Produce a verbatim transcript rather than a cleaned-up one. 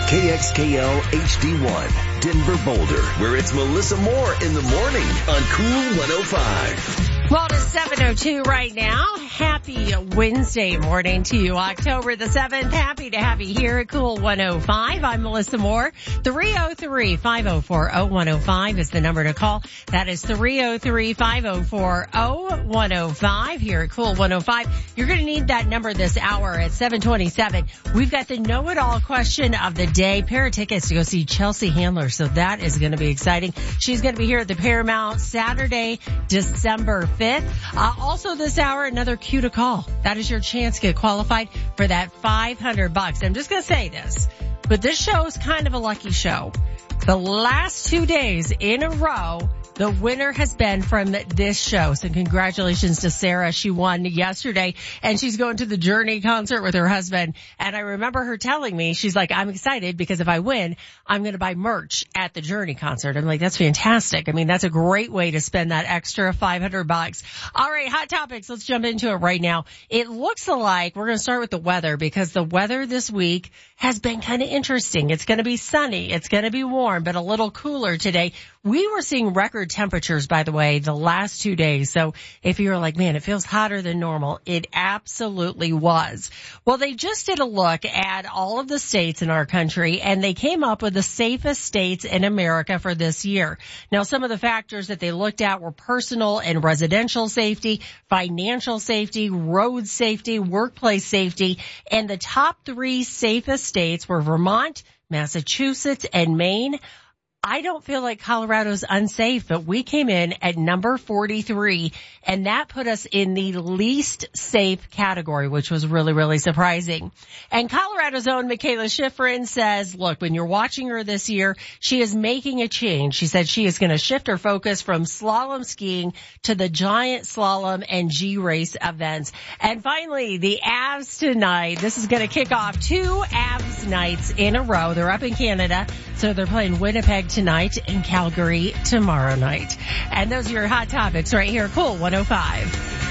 K X K L H D one, Denver Boulder, where it's Melissa Moore in the morning on Cool one oh five. Well, it's seven oh two right now. Happy Wednesday morning to you, October the seventh. Happy to have you here at Cool one oh five. I'm Melissa Moore. three oh three, five oh four, oh one oh five is the number to call. That is three oh three, five oh four, oh one oh five here at Cool one oh five. You're going to need that number this hour at seven twenty-seven. We've got the know-it-all question of the day. Pair of tickets to go see Chelsea Handler, so that is going to be exciting. She's going to be here at the Paramount Saturday, December fifth. Uh, also this hour, another cue to call. That is your chance to get qualified for that five hundred bucks. I'm just going to say this, but this show is kind of a lucky show. The last two days in a row, the winner has been from this show. So congratulations to Sarah. She won yesterday and she's going to the Journey concert with her husband. And I remember her telling me, she's like, I'm excited because if I win, I'm going to buy merch at the Journey concert. I'm like, that's fantastic. I mean, that's a great way to spend that extra five hundred bucks. All right, hot topics. Let's jump into it right now. It looks like we're going to start with the weather because the weather this week has been kind of interesting. It's going to be sunny. It's going to be warm, but a little cooler today. We were seeing record temperatures, by the way, the last two days. So if you're like, man, it feels hotter than normal, it absolutely was. Well, they just did a look at all of the states in our country, and they came up with the safest states in America for this year. Now, some of the factors that they looked at were personal and residential safety, financial safety, road safety, workplace safety, and the top three safest states were Vermont, Massachusetts, and Maine. I don't feel like Colorado's unsafe, but we came in at number forty-three, and that put us in the least safe category, which was really, really surprising. And Colorado's own Michaela Schifrin says, look, when you're watching her this year, she is making a change. She said she is going to shift her focus from slalom skiing to the giant slalom and G-race events. And finally, the Avs tonight. This is going to kick off two Avs nights in a row. They're up in Canada, so they're playing Winnipeg tonight and Calgary tomorrow night. And those are your hot topics right here. Cool one oh five.